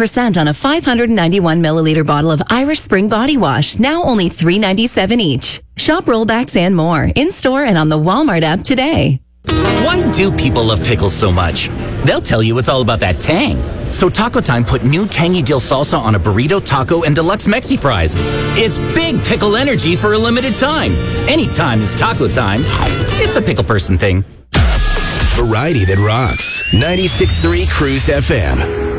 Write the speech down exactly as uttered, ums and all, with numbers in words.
percent on a five hundred ninety-one milliliter bottle of Irish Spring Body Wash, now only three ninety-seven each. Shop rollbacks and more in-store and on the Walmart app today. Why do people love pickles so much? They'll tell you it's all about that tang. So Taco Time put new tangy dill salsa on a burrito, taco, and deluxe Mexi fries. It's big pickle energy for a limited time. Anytime is taco time. It's a pickle person thing. Variety that rocks. ninety-six point three Cruise F M.